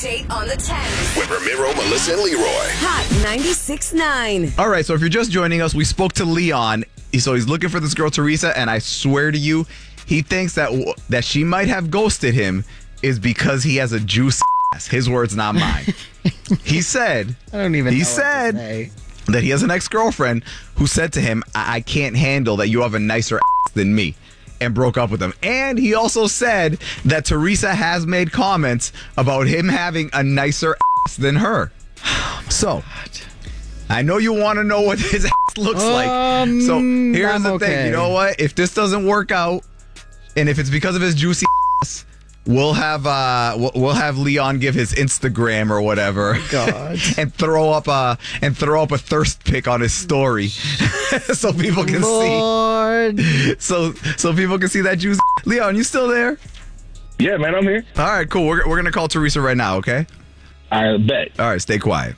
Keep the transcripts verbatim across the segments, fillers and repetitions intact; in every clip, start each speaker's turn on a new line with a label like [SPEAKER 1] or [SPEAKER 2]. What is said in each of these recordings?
[SPEAKER 1] Date on the Thames
[SPEAKER 2] with Ramiro, Melissa, and Leroy.
[SPEAKER 1] Hot ninety-six point nine.
[SPEAKER 3] All right, so if you're just joining us, we spoke to Leon. So he's looking for this girl, Teresa, and I swear to you, he thinks that that she might have ghosted him is because he has a juicy ass. His words, not mine. He said,
[SPEAKER 4] I don't even
[SPEAKER 3] he
[SPEAKER 4] know
[SPEAKER 3] said
[SPEAKER 4] what to say.
[SPEAKER 3] that he has an ex-girlfriend who said to him, I, I can't handle that you have a nicer ass than me, and broke up with him. And he also said that Teresa has made comments about him having a nicer ass than her. So, I know you want to know what his ass looks
[SPEAKER 4] Um,
[SPEAKER 3] like. So, here's
[SPEAKER 4] I'm
[SPEAKER 3] the
[SPEAKER 4] okay.
[SPEAKER 3] thing. You know what? If this doesn't work out, and if it's because of his juicy ass, we'll have uh we'll, we'll have Leon give his Instagram or whatever.
[SPEAKER 4] God.
[SPEAKER 3] and throw up a and throw up a thirst pic on his story so people can
[SPEAKER 4] Lord.
[SPEAKER 3] see. So so people can see that juice. Leon, you still there?
[SPEAKER 5] Yeah, man, I'm here.
[SPEAKER 3] All right, cool. We're we're gonna call Teresa right now. Okay.
[SPEAKER 5] I bet.
[SPEAKER 3] All right, stay quiet.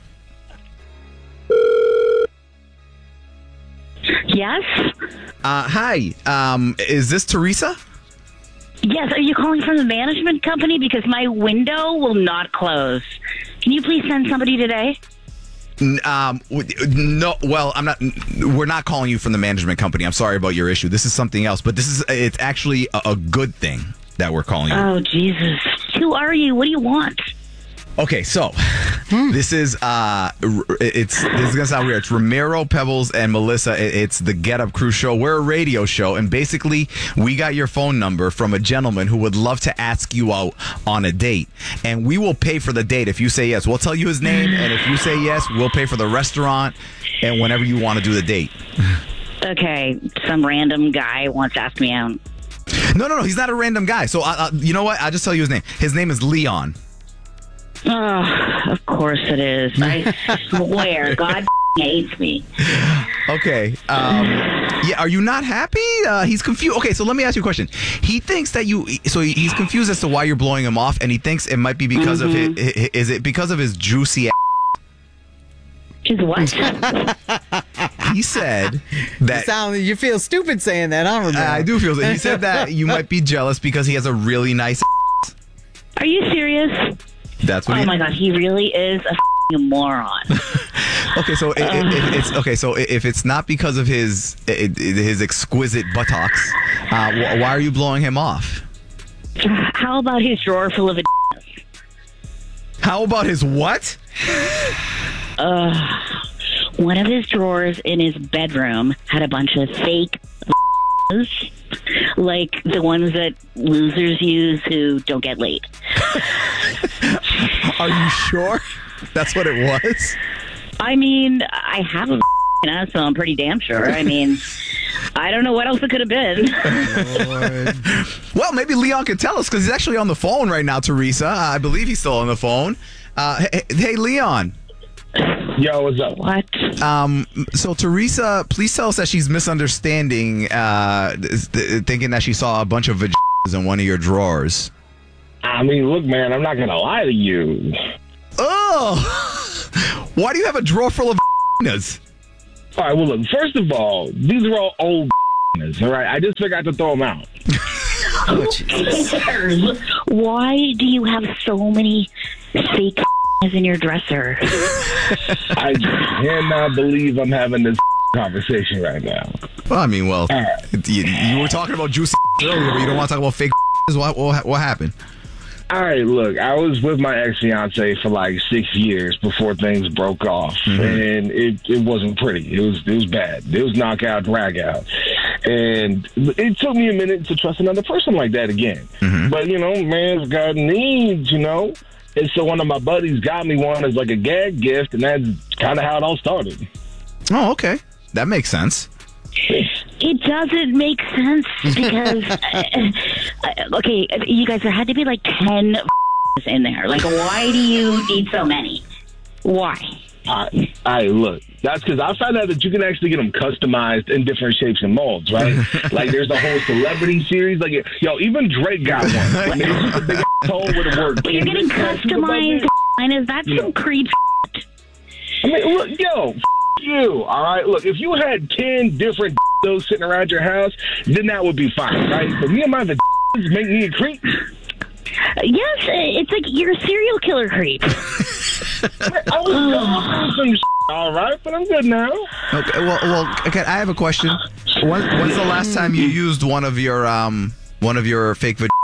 [SPEAKER 6] Yes?
[SPEAKER 3] Uh, hi. Um, is this Teresa?
[SPEAKER 6] Yes, are you calling from the management company? Because my window will not close. Can you please send somebody today?
[SPEAKER 3] N- Um, w- no. Well, I'm not. We're not calling you from the management company. I'm sorry about your issue. This is something else. But this is. It's actually a, a good thing that we're calling you.
[SPEAKER 6] Oh, Jesus. Who are you? What do you want?
[SPEAKER 3] Okay, so this is uh, r- it's this is gonna sound weird. It's Ramiro, Pebbles, and Melissa. It- It's the Get Up Crew show. We're a radio show, and basically, we got your phone number from a gentleman who would love to ask you out on a date, and we will pay for the date if you say yes. We'll tell you his name, and if you say yes, we'll pay for the restaurant and whenever you want to do the date.
[SPEAKER 6] Okay, some random guy wants to ask me out.
[SPEAKER 3] No, no, no. He's not a random guy. So, uh, uh, you know what? I'll just tell you his name. His name is Leon.
[SPEAKER 6] Oh, of course it is. I swear, God hates me.
[SPEAKER 3] Okay. Um, yeah. Are you not happy? Uh, he's confused. Okay. So let me ask you a question. He thinks that you. So he's confused as to why you're blowing him off, and he thinks it might be because
[SPEAKER 6] Mm-hmm.
[SPEAKER 3] of his. Is it because of his juicy? Ass?
[SPEAKER 6] Is what?
[SPEAKER 3] He said
[SPEAKER 4] You,
[SPEAKER 3] that.
[SPEAKER 4] sound, you feel stupid saying that, huh, Ramiro?
[SPEAKER 3] I do feel. He said that you might be jealous because he has a really nice. Ass.
[SPEAKER 6] Are you serious?
[SPEAKER 3] That's what.
[SPEAKER 6] Oh
[SPEAKER 3] he,
[SPEAKER 6] my God, he really is a f***ing moron.
[SPEAKER 3] Okay, so i- i- if it's okay, so i- if it's not because of his i- i- his exquisite buttocks, uh, wh- why are you blowing him off?
[SPEAKER 6] How about his drawer full of a
[SPEAKER 3] How about his what?
[SPEAKER 6] Uh, one of his drawers in his bedroom had a bunch of fake like the ones that losers use who don't get laid.
[SPEAKER 3] Are you sure that's what it was?
[SPEAKER 6] I mean, I have a ass, so I'm pretty damn sure. I mean, I don't know what else it could have been.
[SPEAKER 3] Well, maybe Leon could tell us because he's actually on the phone right now, Teresa. I believe he's still on the phone. Uh, hey, hey, Leon.
[SPEAKER 5] Yo, what's up?
[SPEAKER 6] What?
[SPEAKER 3] Um, so Teresa, please tell us that she's misunderstanding, uh, th- thinking that she saw a bunch of vaginas in one of your drawers.
[SPEAKER 5] I mean, look, man, I'm not going to lie to you.
[SPEAKER 3] Oh, why do you have a drawer full of vaginas?
[SPEAKER 5] All right, well, look, first of all, these are all old all right? I just forgot to throw them out.
[SPEAKER 6] Who cares? Why do you have so many fake in your dresser?
[SPEAKER 5] I cannot believe I'm having this conversation right now.
[SPEAKER 3] Well, I mean, well,
[SPEAKER 5] All
[SPEAKER 3] it- you, you were talking about juicy earlier, but you don't want to talk about fake. What, what, what happened?
[SPEAKER 5] All right, look, I was with my ex-fiance for like six years before things broke off,
[SPEAKER 3] Mm-hmm.
[SPEAKER 5] and it, it wasn't pretty. It was it was bad. It was knockout, drag out, and it took me a minute to trust another person like that again.
[SPEAKER 3] Mm-hmm.
[SPEAKER 5] But you know, man's got needs, you know. And so one of my buddies got me one as like a gag gift, and that's kind of how it all started.
[SPEAKER 3] Oh, okay, that makes sense.
[SPEAKER 6] It doesn't make sense because, uh, uh, okay, you guys, there had to be like ten in there. Like, why do you need so many? Why?
[SPEAKER 5] I, I look. That's because I found out that you can actually get them customized in different shapes and molds, right? Like, there's the whole celebrity series. Like, yo, even Drake got one. Like, it's just a big hole with a word.
[SPEAKER 6] But you're getting customized. Is that some
[SPEAKER 5] Yeah.
[SPEAKER 6] creep?
[SPEAKER 5] I mean, look, yo, f- you. All right, look. If you had ten different those sitting around your house, then that would be fine, right? But me and my make me a creep.
[SPEAKER 6] Yes, it's like you're a serial killer creep.
[SPEAKER 5] I was going through some shit, all right, but I'm good now.
[SPEAKER 3] Okay, well, well, okay. I have a question. When, when's the last time you used one of your um one of your fake vag-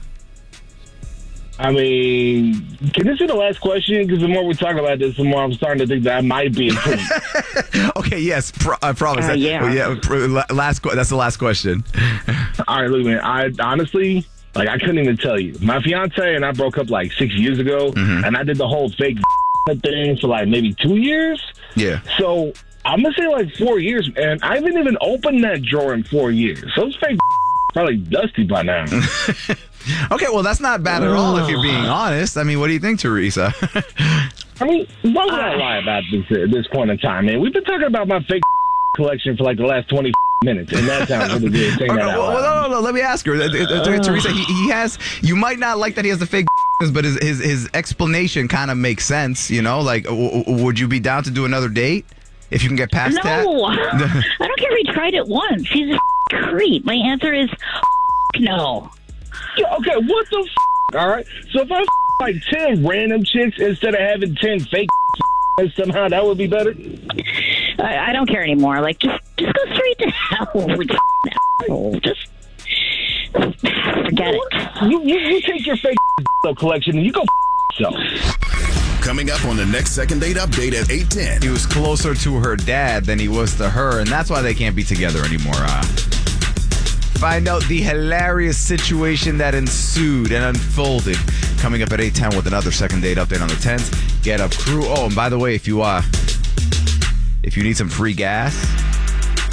[SPEAKER 5] I mean, can this be the last question? Because the more we talk about this, the more I'm starting to think that I might be in prison.
[SPEAKER 3] Okay, yes, pro- I promise.
[SPEAKER 6] Uh,
[SPEAKER 3] that,
[SPEAKER 6] yeah.
[SPEAKER 3] well, yeah. pr- la- Last. que- That's the last question.
[SPEAKER 5] All right, look, man. I honestly, like, I couldn't even tell you. My fiance and I broke up like six years ago,
[SPEAKER 3] Mm-hmm.
[SPEAKER 5] and I did the whole fake thing for like maybe two years.
[SPEAKER 3] Yeah.
[SPEAKER 5] So I'm gonna say like four years, and I haven't even opened that drawer in four years. So it's fake probably dusty by now.
[SPEAKER 3] Okay, well, that's not bad at all if you're being honest. I mean, what do you think, Teresa?
[SPEAKER 5] I mean, why would I lie about this at this point in time, man? We've been talking about my fake collection for like the last twenty minutes, and that sounds really good. Saying
[SPEAKER 3] Okay,
[SPEAKER 5] that out
[SPEAKER 3] well,
[SPEAKER 5] loud.
[SPEAKER 3] no, no, no. Let me ask her. Uh, uh, Teresa, he, he has. You might not like that he has the fake, but his his, his explanation kind of makes sense. You know, like, w- w- would you be down to do another date if you can get past
[SPEAKER 6] No,
[SPEAKER 3] that?
[SPEAKER 6] I don't care if he tried it once. He's a creep. My answer is no.
[SPEAKER 5] Yeah, okay, what the f***? All right, so if I f- like ten random chicks instead of having ten fake somehow that would be better.
[SPEAKER 6] I, I don't care anymore. Like, just just go straight to hell with asshole. Just forget it.
[SPEAKER 5] You, you, you take your fake collection and you go f- yourself.
[SPEAKER 2] Coming up on the next Second Date Update at eight ten.
[SPEAKER 3] He was closer to her dad than he was to her, and that's why they can't be together anymore. Uh, find out the hilarious situation that ensued and unfolded. Coming up at eight ten with another Second Date Update on the tens. Get Up crew. Oh, and by the way, if you uh, if you need some free gas,